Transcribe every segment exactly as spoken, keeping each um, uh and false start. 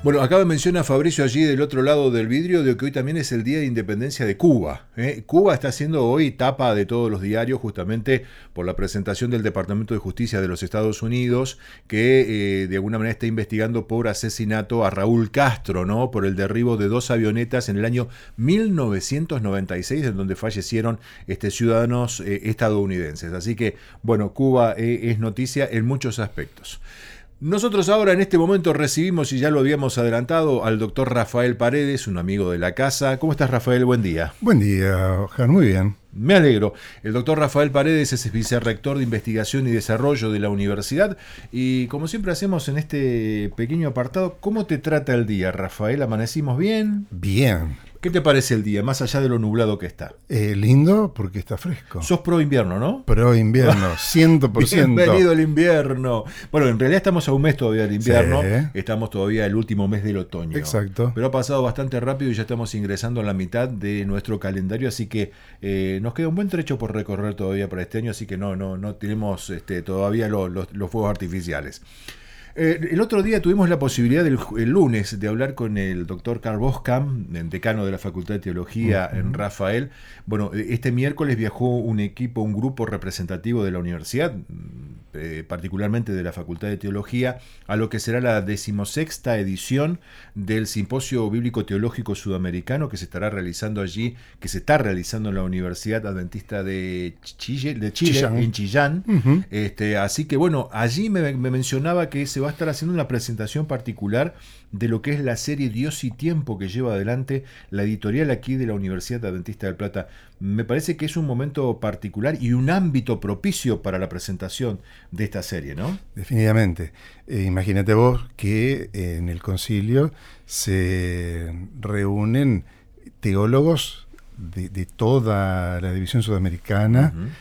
Bueno, acá menciona Fabricio allí del otro lado del vidrio de que hoy también es el Día de Independencia de Cuba. ¿eh? Cuba está siendo hoy tapa de todos los diarios justamente por la presentación del Departamento de Justicia de los Estados Unidos que eh, de alguna manera está investigando por asesinato a Raúl Castro, ¿no? Por el derribo de dos avionetas en el año mil novecientos noventa y seis en donde fallecieron este, ciudadanos eh, estadounidenses. Así que, bueno, Cuba eh, es noticia en muchos aspectos. Nosotros ahora en este momento recibimos, y ya lo habíamos adelantado, al doctor Rafael Paredes, un amigo de la casa. ¿Cómo estás, Rafael? Buen día. Buen día, Oscar. Muy bien. Me alegro. El doctor Rafael Paredes es vicerrector de Investigación y Desarrollo de la universidad. Y como siempre hacemos en este pequeño apartado, ¿cómo te trata el día, Rafael? ¿Amanecimos bien? Bien. ¿Qué te parece el día, más allá de lo nublado que está? Eh, lindo porque está fresco. Sos pro invierno, ¿no? Pro invierno, cien por ciento. Bienvenido al invierno. Bueno, en realidad estamos a un mes todavía del invierno. Sí. Estamos todavía el último mes del otoño. Exacto. Pero ha pasado bastante rápido y ya estamos ingresando a la mitad de nuestro calendario, así que eh, nos queda un buen trecho por recorrer todavía para este año, así que no, no, no tenemos este, todavía lo, lo, los fuegos artificiales. Eh, el otro día tuvimos la posibilidad el, el lunes de hablar con el doctor Carl Boskamp, decano de la Facultad de Teología uh-huh. en Rafael. Bueno, este miércoles viajó un equipo, un grupo representativo de la universidad, eh, particularmente de la Facultad de Teología, a lo que será la decimosexta edición del Simposio Bíblico Teológico Sudamericano que se estará realizando allí, que se está realizando en la Universidad Adventista de Chile, de Chile Chillán. en Chillán. Uh-huh. Este, así que bueno, allí me, me mencionaba que se va a estar haciendo una presentación particular de lo que es la serie Dios y Tiempo que lleva adelante la editorial aquí de la Universidad Adventista del Plata. Me parece que es un momento particular y un ámbito propicio para la presentación de esta serie, ¿no? Definitivamente. Eh, imagínate vos que eh, en el concilio se reúnen teólogos de, de toda la división sudamericana, uh-huh.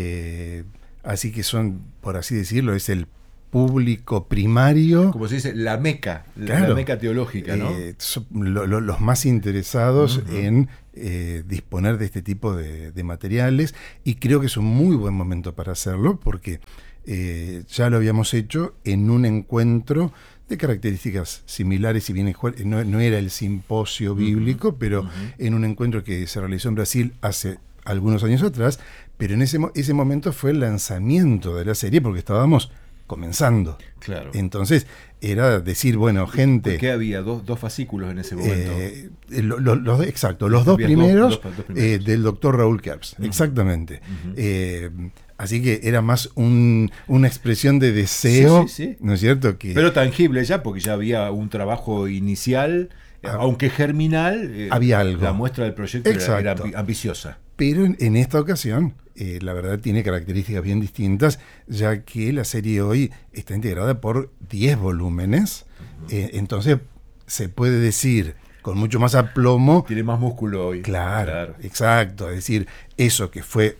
eh, así que son, por así decirlo, es el público primario. Como se dice, la meca, claro, la meca teológica, ¿no? Eh, son lo, lo, los más interesados uh-huh. en eh, disponer de este tipo de, de materiales, y creo que es un muy buen momento para hacerlo, porque eh, ya lo habíamos hecho en un encuentro de características similares, si bien no, no era el simposio bíblico, uh-huh. pero uh-huh. en un encuentro que se realizó en Brasil hace algunos años atrás, pero en ese, ese momento fue el lanzamiento de la serie, porque estábamos comenzando. Claro. Entonces, era decir, bueno, gente... ¿Qué había? Dos, dos fascículos en ese momento. Eh, lo, lo, lo, exacto, los dos primeros, dos, dos primeros. Eh, del doctor Raúl Kerps, uh-huh. exactamente. Uh-huh. Eh, así que era más un, una expresión de deseo, sí, sí, sí. ¿no es cierto? Que, pero tangible ya, porque ya había un trabajo inicial, ah, aunque germinal, eh, había algo. La muestra del proyecto era, era ambiciosa. Pero en, en esta ocasión, eh, la verdad, tiene características bien distintas, ya que la serie hoy está integrada por diez volúmenes. Uh-huh. Eh, entonces, se puede decir con mucho más aplomo. Tiene más músculo hoy. Claro, claro, exacto. Es decir, eso que fue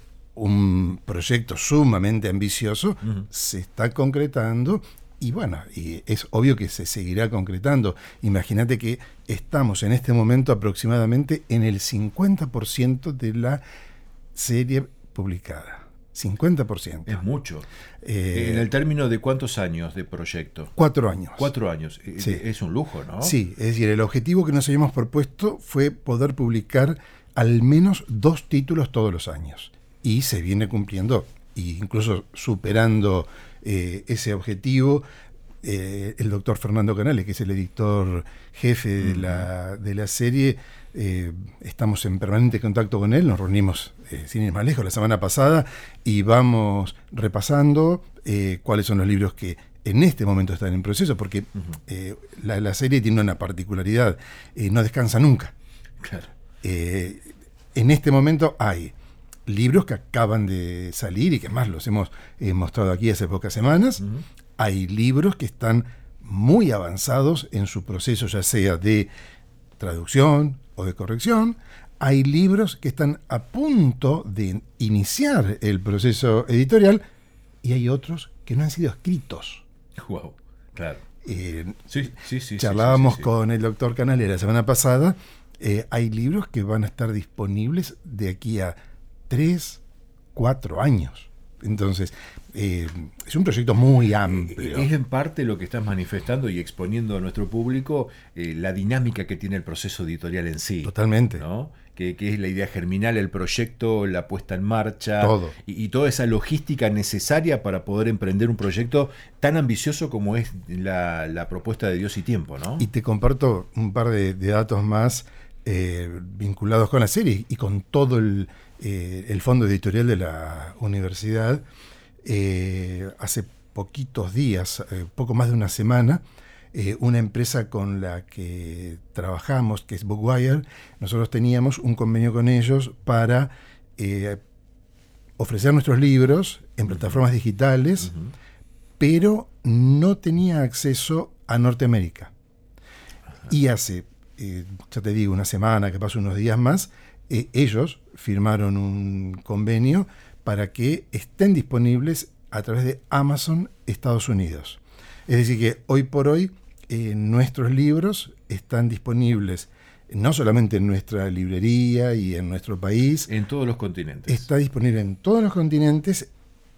un proyecto sumamente ambicioso, uh-huh. se está concretando. Y bueno, y es obvio que se seguirá concretando. Imagínate que estamos en este momento aproximadamente en el cincuenta por ciento de la serie publicada. cincuenta por ciento. Es mucho. Eh, ¿En el término de cuántos años de proyecto? Cuatro años. Cuatro años. Sí. Es un lujo, ¿no? Sí, es decir, el objetivo que nos habíamos propuesto fue poder publicar al menos dos títulos todos los años. Y se viene cumpliendo, e incluso superando Eh, ese objetivo. Eh, el doctor Fernando Canales, que es el editor jefe de, uh-huh. la, de la serie, eh, estamos en permanente contacto con él, nos reunimos eh, sin ir más lejos la semana pasada y vamos repasando eh, cuáles son los libros que en este momento están en proceso, porque uh-huh. eh, la, la serie tiene una particularidad, eh, no descansa nunca. Claro. Eh, en este momento hay libros que acaban de salir y que más los hemos eh, mostrado aquí hace pocas semanas. Uh-huh. Hay libros que están muy avanzados en su proceso, ya sea de traducción o de corrección. Hay libros que están a punto de iniciar el proceso editorial y hay otros que no han sido escritos. Wow, claro. Eh, sí, sí, sí, charlábamos sí, sí, sí. con el doctor Canales la semana pasada. Eh, hay libros que van a estar disponibles de aquí a tres, cuatro años. Entonces, eh, es un proyecto muy amplio. Es en parte lo que estás manifestando y exponiendo a nuestro público, eh, la dinámica que tiene el proceso editorial en sí. Totalmente. ¿No? Que, que es la idea germinal, el proyecto, la puesta en marcha Todo. Y, y toda esa logística necesaria para poder emprender un proyecto tan ambicioso como es la, la propuesta de Dios y Tiempo, ¿no? Y te comparto un par de, de datos más eh, vinculados con la serie y con todo el, eh, el fondo editorial de la universidad. Eh, hace poquitos días, eh, poco más de una semana, Eh, una empresa con la que trabajamos, que es Bookwire, nosotros teníamos un convenio con ellos para eh, ofrecer nuestros libros en plataformas digitales, uh-huh. pero no tenía acceso a Norteamérica. Uh-huh. Y hace, eh, ya te digo, una semana, que pasó unos días más, eh, ellos firmaron un convenio para que estén disponibles a través de Amazon Estados Unidos. Es decir, que hoy por hoy eh, nuestros libros están disponibles no solamente en nuestra librería y en nuestro país. En todos los continentes. Está disponible en todos los continentes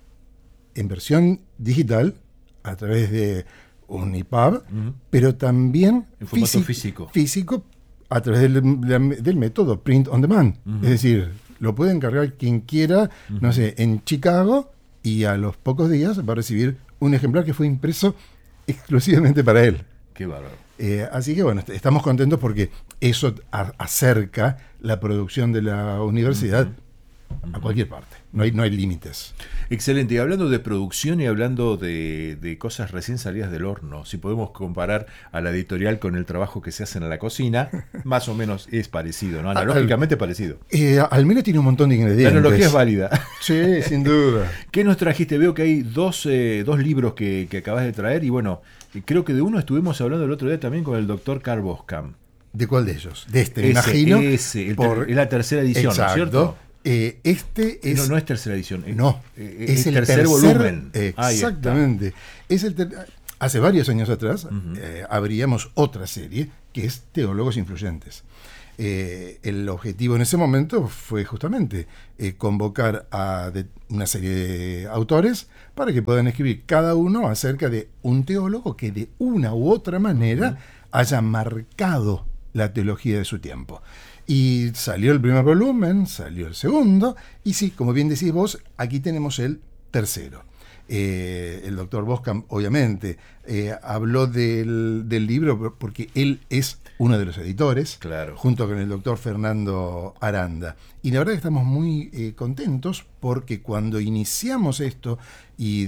en versión digital a través de un E P U B, uh-huh. pero también en formato físico, físico. físico a través del, del método print on demand. Uh-huh. Es decir, lo puede encargar quien quiera, uh-huh. no sé, en Chicago, y a los pocos días va a recibir un ejemplar que fue impreso exclusivamente para él. Qué bárbaro. Eh, así que bueno, estamos contentos porque eso a- acerca la producción de la universidad uh-huh. a cualquier parte. No hay, no hay límites. Excelente. Y hablando de producción y hablando de, de cosas recién salidas del horno, si podemos comparar a la editorial con el trabajo que se hace en la cocina, más o menos es parecido, ¿no? Analógicamente al, parecido. Eh, al menos tiene un montón de ingredientes. La analogía es válida. Sí, sin duda. ¿Qué nos trajiste? Veo que hay dos, eh, dos libros que, que acabas de traer y bueno, creo que de uno estuvimos hablando el otro día también con el doctor Carl Boscam. ¿De cuál de ellos? De este, me ese, imagino. Ese, el por... ter- es la tercera edición, Exacto. ¿no es cierto? Eh, este es... No, no es tercera edición. Es, no, eh, es, es el tercer, tercer volumen. Exactamente. Es el ter... Hace varios años atrás Uh-huh. eh, abríamos otra serie que es Teólogos Influyentes. Eh, el objetivo en ese momento fue justamente eh, convocar a de una serie de autores para que puedan escribir cada uno acerca de un teólogo que de una u otra manera uh-huh. haya marcado la teología de su tiempo. Y salió el primer volumen, salió el segundo, y sí, como bien decís vos, aquí tenemos el tercero. Eh, el doctor Boscam, obviamente, eh, habló del, del libro porque él es uno de los editores, claro. junto con el doctor Fernando Aranda. Y la verdad que estamos muy eh, contentos porque cuando iniciamos esto, y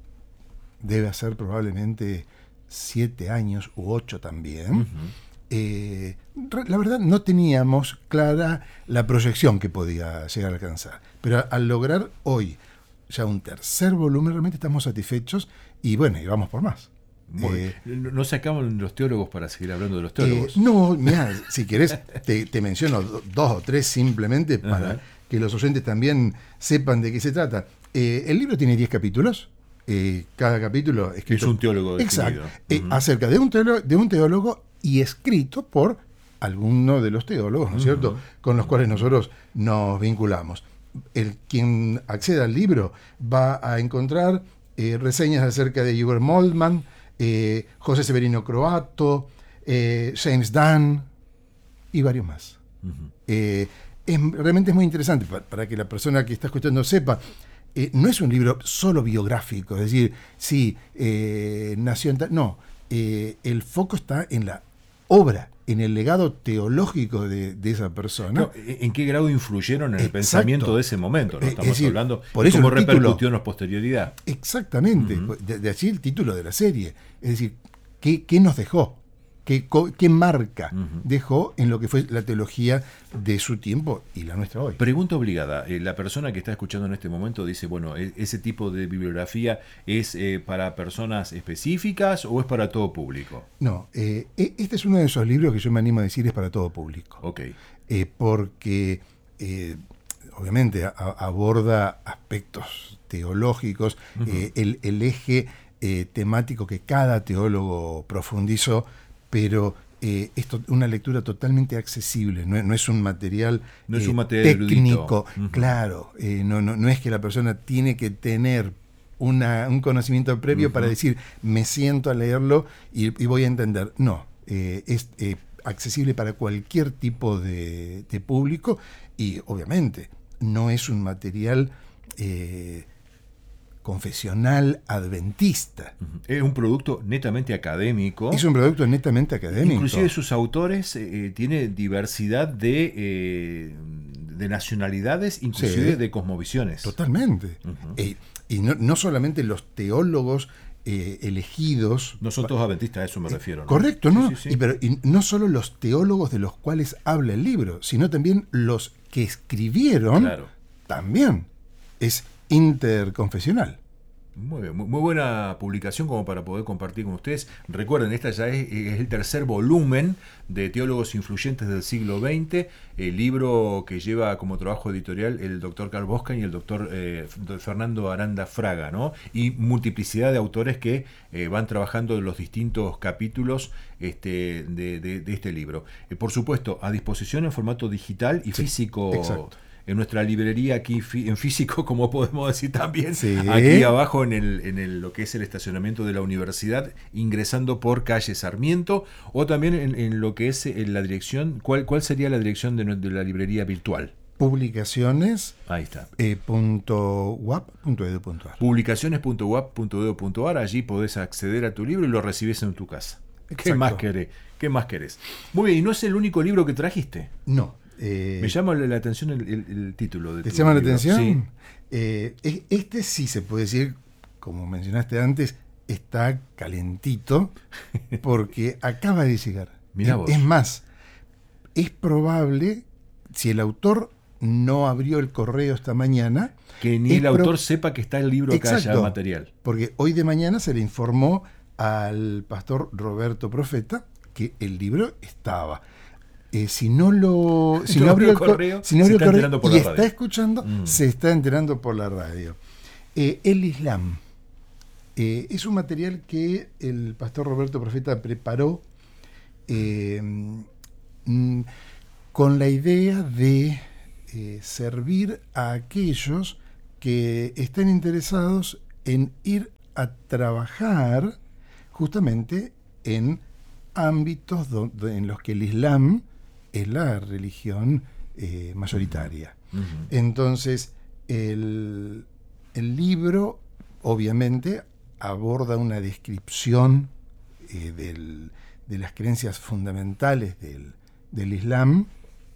debe ser probablemente siete años u ocho también, uh-huh. Eh, la verdad no teníamos clara la proyección que podía llegar a alcanzar, pero al lograr hoy ya un tercer volumen realmente estamos satisfechos y bueno, y vamos por más. Bueno, eh, ¿no se acaban los teólogos para seguir hablando de los Eh, teólogos? no, mira, si querés te, te menciono do, dos o tres simplemente para uh-huh. que los oyentes también sepan de qué se trata. Eh, el libro tiene diez capítulos. Eh, cada capítulo escrito, es un teólogo exacto, uh-huh. eh, acerca de un teólogo, de un teólogo y escrito por alguno de los teólogos, ¿no es uh-huh. cierto?, con los cuales nosotros nos vinculamos. El quien acceda al libro va a encontrar eh, reseñas acerca de Igor Moldman, eh, José Severino Croato, eh, James Dunn y varios más. Uh-huh. Eh, es, realmente es muy interesante para, para que la persona que está escuchando sepa. Eh, no es un libro solo biográfico, es decir, sí, eh, nació en... Ta- no, eh, el foco está en la obra, en el legado teológico de, de esa persona. No, ¿en qué grado influyeron en el Exacto. pensamiento de ese momento? ¿No? Estamos decir, hablando por eso cómo el título, repercutió en la posterioridad. Exactamente, uh-huh. de, de allí el título de la serie. Es decir, ¿qué, qué nos dejó? ¿Qué, qué marca uh-huh. dejó en lo que fue la teología de su tiempo y la nuestra hoy? Pregunta obligada. Eh, la persona que está escuchando en este momento dice, bueno, ¿ese tipo de bibliografía es eh, para personas específicas o es para todo público? No, eh, este es uno de esos libros que yo me animo a decir es para todo público. Ok. Eh, porque, eh, obviamente, a, aborda aspectos teológicos, uh-huh. eh, el, el eje eh, temático que cada teólogo profundizó, pero eh, es to- una lectura totalmente accesible, no, no es un material, no es eh, un material técnico, erudito. Uh-huh. claro, eh, no, no, no es que la persona tiene que tener una, un conocimiento previo uh-huh. para decir, me siento a leerlo y, y voy a entender. No, eh, es eh, accesible para cualquier tipo de, de público y obviamente no es un material eh, confesional adventista. Uh-huh. Es un producto netamente académico. Es un producto netamente académico. Inclusive sus autores eh, tiene diversidad de, eh, de nacionalidades, inclusive sí. de cosmovisiones. Totalmente. Uh-huh. Eh, y no, no solamente los teólogos eh, elegidos. No son todos adventistas, a eso me refiero, ¿no? Correcto, ¿no? Sí, sí, sí. Y, pero, y no solo los teólogos de los cuales habla el libro, sino también los que escribieron, claro. También es interconfesional. Muy bien, muy, muy buena publicación como para poder compartir con ustedes. Recuerden, esta ya es, es el tercer volumen de Teólogos Influyentes del siglo veinte, el libro que lleva como trabajo editorial el doctor Carl Boscan y el doctor eh, Fernando Aranda Fraga, ¿no? Y multiplicidad de autores que eh, van trabajando en los distintos capítulos este, de, de, de este libro. Eh, por supuesto, a disposición en formato digital y sí, físico. Exacto. En nuestra librería aquí en físico, como podemos decir también, sí. aquí abajo en el en el lo que es el estacionamiento de la universidad, ingresando por calle Sarmiento, o también en, en lo que es en la dirección, ¿cuál cuál sería la dirección de, de la librería virtual? Publicaciones. Ahí está. Eh, punto uap punto edu punto ar. Publicaciones punto uap punto edu punto ar. Allí podés acceder a tu libro y lo recibes en tu casa. Exacto. ¿Qué más querés? ¿Qué más querés? Muy bien, ¿y no es el único libro que trajiste? No. Eh, Me llama la atención el, el, el título de ¿Te tu llama libro. la atención? Sí. Eh, este sí se puede decir, como mencionaste antes, está calentito porque acaba de llegar. Mirá vos. Es más, es probable, si el autor no abrió el correo esta mañana, que ni el autor pro... sepa que está el libro acá ya material. Porque hoy de mañana se le informó al pastor Roberto Profeta que el libro estaba. Eh, si no lo si no abrió el correo, si no abrió el correo y está radio. escuchando, mm. se está enterando por la radio. Eh, el Islam eh, es un material que el pastor Roberto Profeta preparó eh, mm, con la idea de eh, servir a aquellos que estén interesados en ir a trabajar justamente en ámbitos donde, en los que el Islam es la religión eh, mayoritaria. Uh-huh. Entonces, el, el libro obviamente aborda una descripción eh, del, de las creencias fundamentales del, del Islam,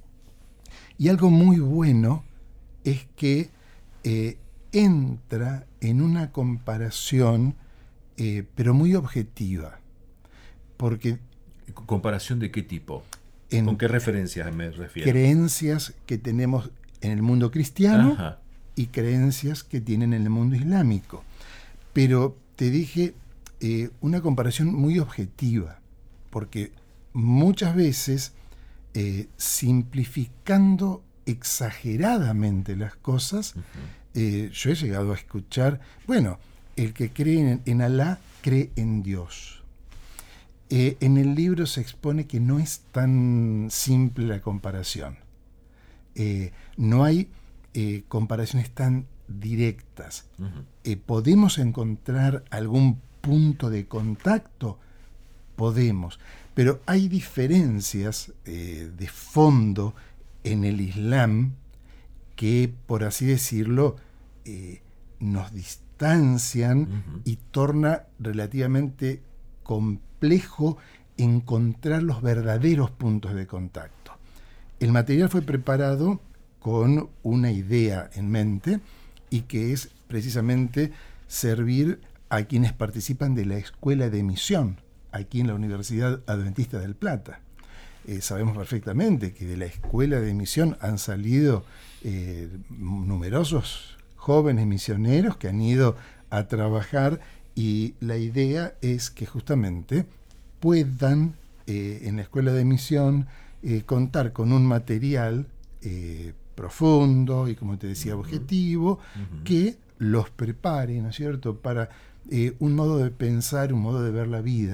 y algo muy bueno es que eh, entra en una comparación, eh, pero muy objetiva, porque... ¿Comparación de qué tipo? ¿Con qué referencias me refiero? Creencias que tenemos en el mundo cristiano. Ajá. Y creencias que tienen en el mundo islámico. Pero te dije eh, una comparación muy objetiva, porque muchas veces eh, simplificando exageradamente las cosas, uh-huh. eh, yo he llegado a escuchar, bueno, el que cree en, en Alá cree en Dios. Eh, en el libro se expone que no es tan simple la comparación. Eh, no hay eh, comparaciones tan directas. Uh-huh. Eh, ¿Podemos encontrar algún punto de contacto? Podemos. Pero hay diferencias eh, de fondo en el Islam que, por así decirlo, eh, nos distancian uh-huh. y torna relativamente complejo encontrar los verdaderos puntos de contacto. El material fue preparado con una idea en mente y que es precisamente servir a quienes participan de la Escuela de Misión aquí en la Universidad Adventista del Plata. Eh, sabemos perfectamente que de la Escuela de Misión han salido eh, numerosos jóvenes misioneros que han ido a trabajar. Y la idea es que justamente puedan eh, en la Escuela de Misión eh, contar con un material eh, profundo y, como te decía, objetivo, uh-huh. que los prepare, ¿no es cierto?, para eh, un modo de pensar, un modo de ver la vida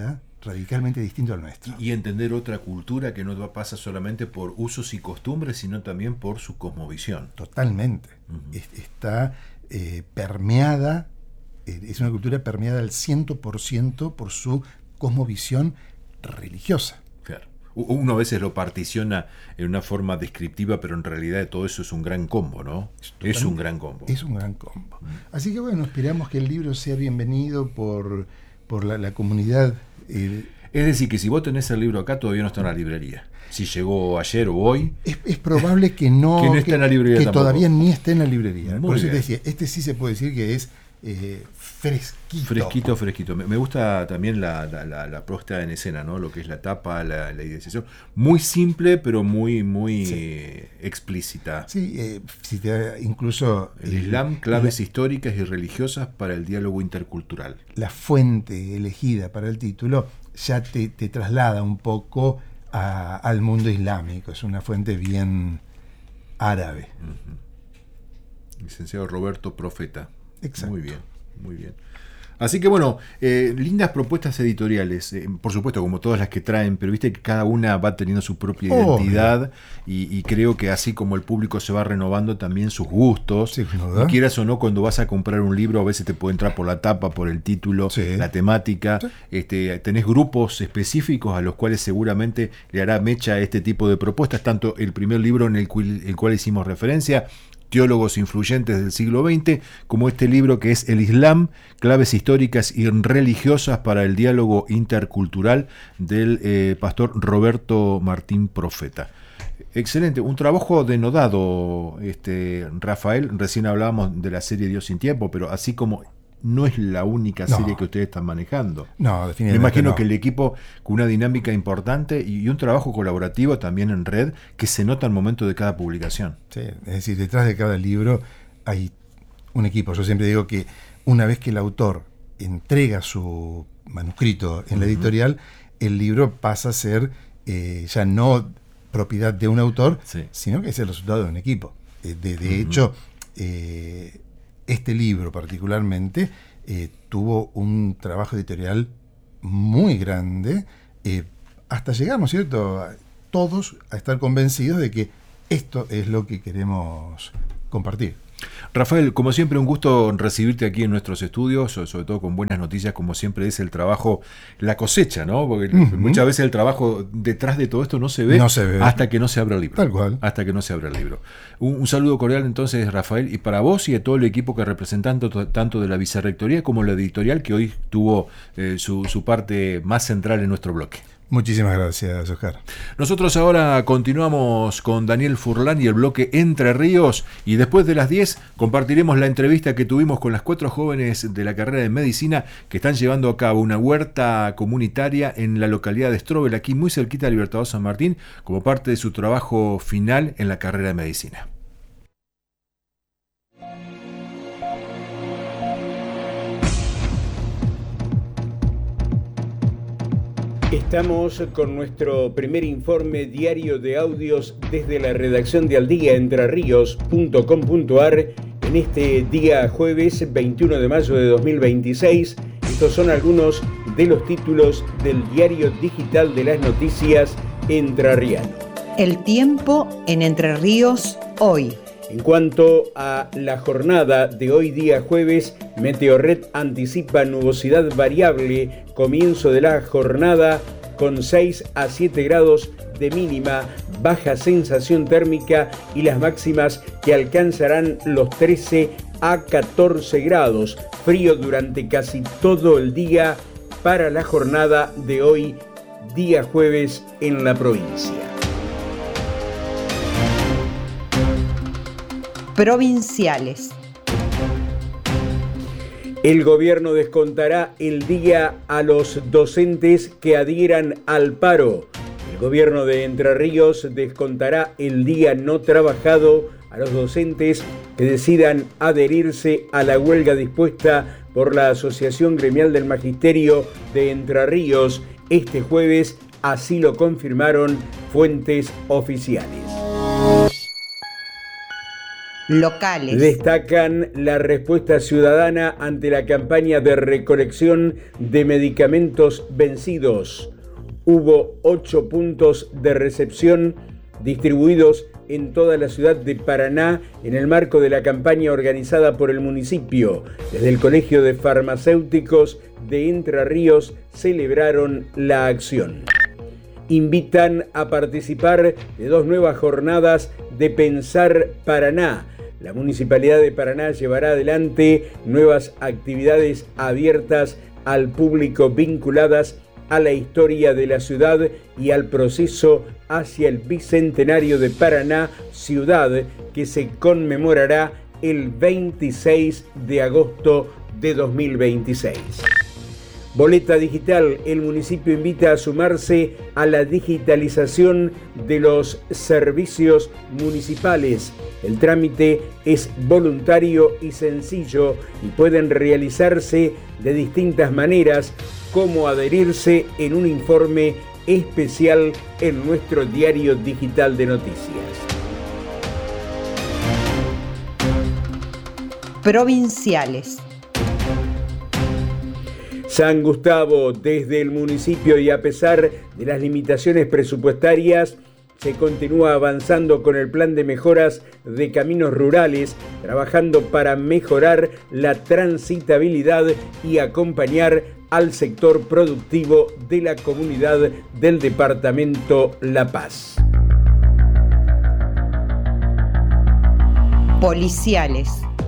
radicalmente distinto al nuestro. Y entender otra cultura que no pasa solamente por usos y costumbres, sino también por su cosmovisión. Totalmente. Uh-huh. Está eh, permeada, eh, es una cultura permeada al cien por ciento por su cosmovisión religiosa. Claro. Uno a veces lo particiona en una forma descriptiva, pero en realidad todo eso es un gran combo, ¿no? Es un gran combo. Es un gran combo. Uh-huh. Así que bueno, esperamos que el libro sea bienvenido por, por la, la comunidad. Eh, es decir, que si vos tenés el libro acá, todavía no está en la librería. Si llegó ayer o hoy... Es, es probable que no... que no esté que, en la librería que tampoco. Todavía ni esté en la librería. Muy Por eso bien. te decía, este sí se puede decir que es eh, fresquito. Fresquito, fresquito. Me, me gusta también la, la, la, la puesta en escena, ¿no? Lo que es la tapa, la, la idealización. Muy simple, pero muy, muy sí. eh, explícita. Sí, eh, si te, incluso... El eh, Islam, claves la, históricas y religiosas para el diálogo intercultural. La fuente elegida para el título ya te, te traslada un poco a, al mundo islámico. Es una fuente bien árabe. Uh-huh. Licenciado Roberto Profeta. Exacto. Muy bien, muy bien. Así que bueno, eh, lindas propuestas editoriales, eh, por supuesto como todas las que traen, pero viste que cada una va teniendo su propia oh, identidad y, y creo que así como el público se va renovando también sus gustos, sí, y quieras o no, cuando vas a comprar un libro a veces te puede entrar por la tapa, por el título, sí. la temática, sí. este, tenés grupos específicos a los cuales seguramente le hará mecha este tipo de propuestas, tanto el primer libro en el cual, el cual hicimos referencia, Teólogos influyentes del siglo veinte, como este libro que es El Islam, claves históricas y religiosas para el diálogo intercultural, del eh, pastor Roberto Martín Profeta. Excelente, un trabajo denodado, este, Rafael. Recién hablábamos de la serie Dios sin tiempo, pero así como no es la única serie no. que ustedes están manejando. No, definitivamente Me imagino no. que el equipo con una dinámica importante y un trabajo colaborativo también en red que se nota al momento de cada publicación. Sí, es decir, detrás de cada libro hay un equipo. Yo siempre digo que una vez que el autor entrega su manuscrito en la editorial, uh-huh. el libro pasa a ser eh, ya no propiedad de un autor, sí. sino que es el resultado de un equipo. Eh, de, de uh-huh. hecho, eh, este libro particularmente eh, tuvo un trabajo editorial muy grande, eh, hasta llegar, ¿no es cierto?, a todos a estar convencidos de que esto es lo que queremos compartir. Rafael, como siempre, un gusto recibirte aquí en nuestros estudios, sobre todo con buenas noticias, como siempre es el trabajo, la cosecha, ¿no? Porque uh-huh. muchas veces el trabajo detrás de todo esto no se ve, no se ve hasta que no se abra el libro. Tal cual. Hasta que no se abra el libro. Un, un saludo cordial entonces, Rafael, y para vos y a todo el equipo que representan tanto, tanto de la vicerrectoría como la editorial, que hoy tuvo eh, su, su parte más central en nuestro bloque. Muchísimas gracias, Oscar. Nosotros ahora continuamos con Daniel Furlan y el bloque Entre Ríos, y después de las diez compartiremos la entrevista que tuvimos con las cuatro jóvenes de la carrera de medicina que están llevando a cabo una huerta comunitaria en la localidad de Strobel, aquí muy cerquita de Libertador San Martín, como parte de su trabajo final en la carrera de medicina. Estamos con nuestro primer informe diario de audios desde la redacción de aldía entre ríos punto com punto a r en este día jueves veintiuno de mayo de dos mil veintiséis. Estos son algunos de los títulos del diario digital de las noticias entrerriano. El tiempo en Entre Ríos hoy. En cuanto a la jornada de hoy día jueves, Meteorred anticipa nubosidad variable, comienzo de la jornada con seis a siete grados de mínima, baja sensación térmica y las máximas que alcanzarán los trece a catorce grados, frío durante casi todo el día para la jornada de hoy día jueves en la provincia. Provinciales. El gobierno descontará el día a los docentes que adhieran al paro. El gobierno de Entre Ríos descontará el día no trabajado a los docentes que decidan adherirse a la huelga dispuesta por la Asociación Gremial del Magisterio de Entre Ríos este jueves, así lo confirmaron fuentes oficiales. Locales. Destacan la respuesta ciudadana ante la campaña de recolección de medicamentos vencidos. Hubo ocho puntos de recepción distribuidos en toda la ciudad de Paraná en el marco de la campaña organizada por el municipio. Desde el Colegio de Farmacéuticos de Entre Ríos celebraron la acción. Invitan a participar de dos nuevas jornadas de Pensar Paraná. La Municipalidad de Paraná llevará adelante nuevas actividades abiertas al público vinculadas a la historia de la ciudad y al proceso hacia el Bicentenario de Paraná, ciudad que se conmemorará el veintiséis de agosto de dos mil veintiséis. Boleta digital. El municipio invita a sumarse a la digitalización de los servicios municipales. El trámite es voluntario y sencillo y pueden realizarse de distintas maneras, como adherirse en un informe especial en nuestro diario digital de noticias. Provinciales. San Gustavo, desde el municipio y a pesar de las limitaciones presupuestarias, se continúa avanzando con el plan de mejoras de caminos rurales, trabajando para mejorar la transitabilidad y acompañar al sector productivo de la comunidad del departamento La Paz. Policiales.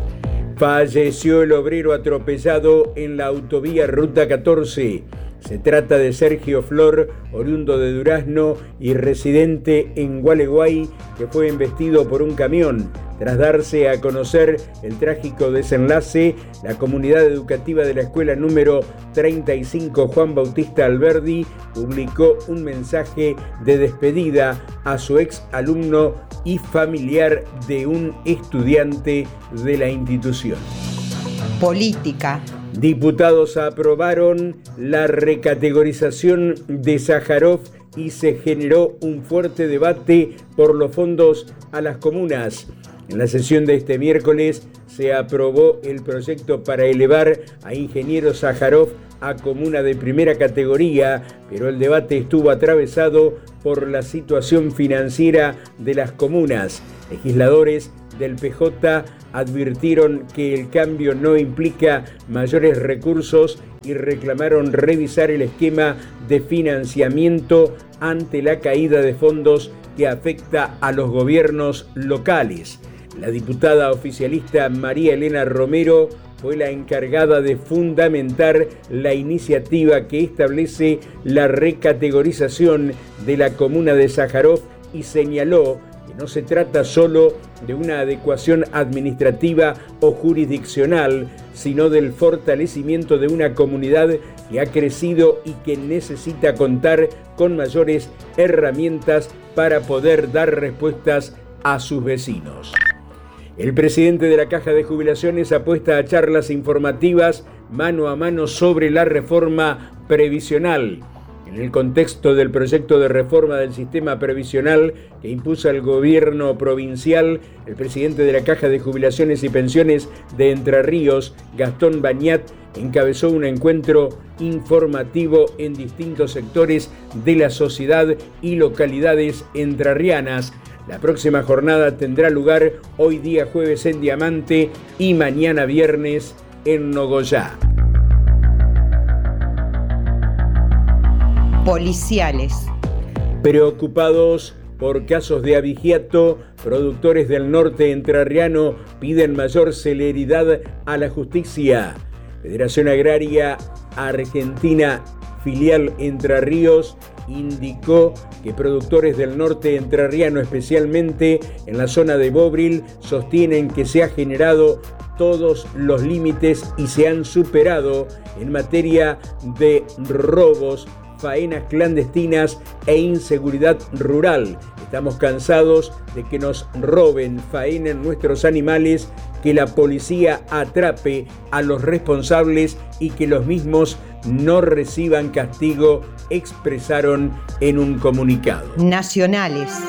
Falleció el obrero atropellado en la autovía Ruta catorce. Se trata de Sergio Flor, oriundo de Durazno y residente en Gualeguay, que fue embestido por un camión. Tras darse a conocer el trágico desenlace, la comunidad educativa de la escuela número treinta y cinco Juan Bautista Alberdi publicó un mensaje de despedida a su ex alumno y familiar de un estudiante de la institución. Política. Diputados aprobaron la recategorización de Sájarov y se generó un fuerte debate por los fondos a las comunas. En la sesión de este miércoles se aprobó el proyecto para elevar a Ingeniero Sájarov a comuna de primera categoría, pero el debate estuvo atravesado por la situación financiera de las comunas. Legisladores del P J advirtieron que el cambio no implica mayores recursos y reclamaron revisar el esquema de financiamiento ante la caída de fondos que afecta a los gobiernos locales. La diputada oficialista María Elena Romero fue la encargada de fundamentar la iniciativa que establece la recategorización de la comuna de Sájarov y señaló que no se trata solo de una adecuación administrativa o jurisdiccional, sino del fortalecimiento de una comunidad que ha crecido y que necesita contar con mayores herramientas para poder dar respuestas a sus vecinos. El presidente de la Caja de Jubilaciones apuesta a charlas informativas mano a mano sobre la reforma previsional. En el contexto del proyecto de reforma del sistema previsional que impulsa el gobierno provincial, el presidente de la Caja de Jubilaciones y Pensiones de Entre Ríos, Gastón Bañat, encabezó un encuentro informativo en distintos sectores de la sociedad y localidades entrerrianas. La próxima jornada tendrá lugar hoy día jueves en Diamante y mañana viernes en Nogoyá. Policiales. Preocupados por casos de abigeato, productores del norte entrerriano piden mayor celeridad a la justicia. Federación Agraria Argentina, filial Entre Ríos, indicó que productores del norte entrerriano, especialmente en la zona de Bobril, sostienen que se han generado todos los límites y se han superado en materia de robos, faenas clandestinas e inseguridad rural. Estamos cansados de que nos roben, faenen nuestros animales, que la policía atrape a los responsables y que los mismos no reciban castigo, expresaron en un comunicado. Nacionales.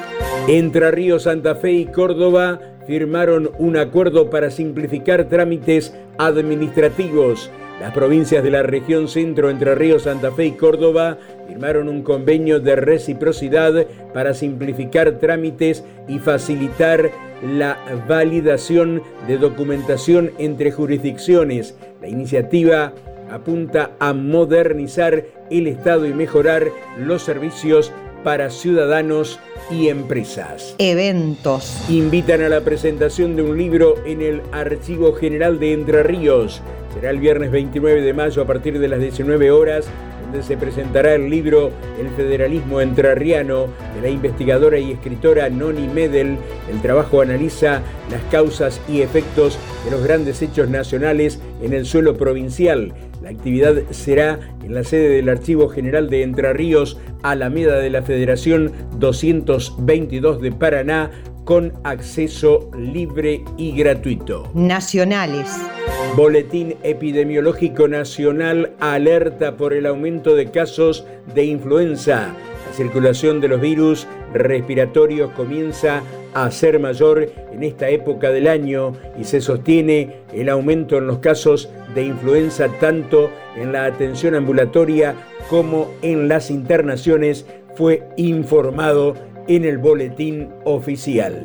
Entre Ríos, Santa Fe y Córdoba firmaron un acuerdo para simplificar trámites administrativos. Las provincias de la región centro, Entre Ríos, Santa Fe y Córdoba, firmaron un convenio de reciprocidad para simplificar trámites y facilitar la validación de documentación entre jurisdicciones. La iniciativa apunta a modernizar el Estado y mejorar los servicios para ciudadanos y empresas. Eventos. Invitan a la presentación de un libro en el Archivo General de Entre Ríos. Será el viernes veintinueve de mayo a partir de las diecinueve horas, donde se presentará el libro El Federalismo Entrerriano de la investigadora y escritora Noni Medel. El trabajo analiza las causas y efectos de los grandes hechos nacionales en el suelo provincial. La actividad será en la sede del Archivo General de Entre Ríos, Alameda de la Federación doscientos veintidós de Paraná, con acceso libre y gratuito. Nacionales. Boletín Epidemiológico Nacional alerta por el aumento de casos de influenza. La circulación de los virus respiratorios comienza a ser mayor en esta época del año y se sostiene el aumento en los casos de influenza tanto en la atención ambulatoria como en las internaciones, fue informado en el boletín oficial.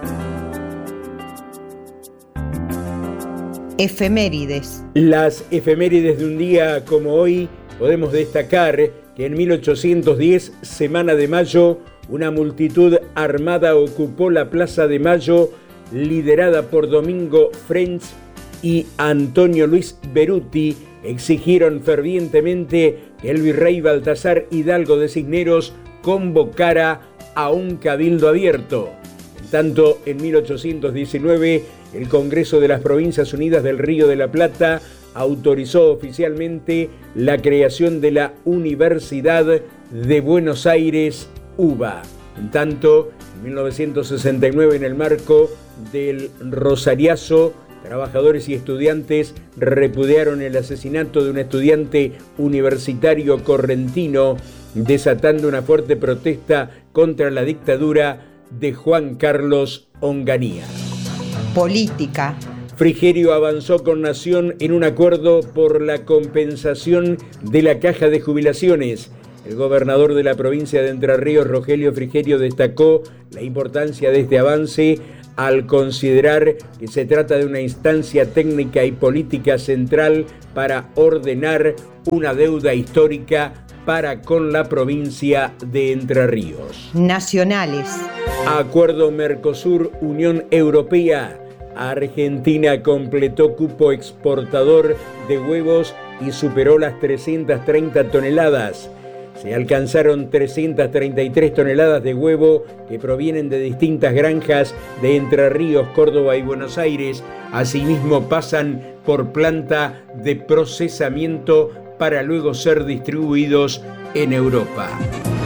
Efemérides. Las efemérides de un día como hoy podemos destacar que en mil ochocientos diez, semana de mayo, una multitud armada ocupó la Plaza de Mayo, liderada por Domingo French y Antonio Luis Beruti. Exigieron fervientemente que el virrey Baltasar Hidalgo de Cisneros convocara a un cabildo abierto. En tanto, en mil ochocientos diecinueve, el Congreso de las Provincias Unidas del Río de la Plata autorizó oficialmente la creación de la Universidad de Buenos Aires, U B A. En tanto, en mil novecientos sesenta y nueve, en el marco del Rosariazo, trabajadores y estudiantes repudiaron el asesinato de un estudiante universitario correntino, desatando una fuerte protesta contra la dictadura de Juan Carlos Onganía. Política. Frigerio avanzó con Nación en un acuerdo por la compensación de la caja de jubilaciones. El gobernador de la provincia de Entre Ríos, Rogelio Frigerio, destacó la importancia de este avance al considerar que se trata de una instancia técnica y política central para ordenar una deuda histórica para con la provincia de Entre Ríos. Nacionales. Acuerdo Mercosur-Unión Europea. Argentina completó cupo exportador de huevos y superó las trescientas treinta toneladas. Se alcanzaron trescientas treinta y tres toneladas de huevo que provienen de distintas granjas de Entre Ríos, Córdoba y Buenos Aires. Asimismo, pasan por planta de procesamiento para luego ser distribuidos en Europa.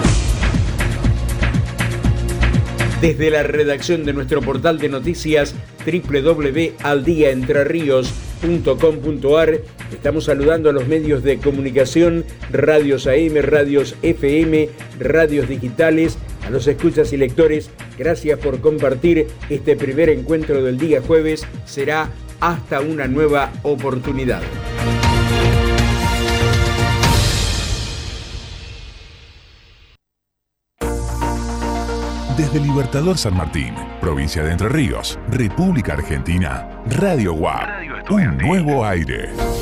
Desde la redacción de nuestro portal de noticias doble u doble u doble u punto al día entre ríos punto com punto a r, estamos saludando a los medios de comunicación, radios A M, radios F M, radios digitales, a los escuchas y lectores. Gracias por compartir este primer encuentro del día jueves. Será hasta una nueva oportunidad. Desde Libertador San Martín, provincia de Entre Ríos, República Argentina, Radio U A P, un nuevo aire.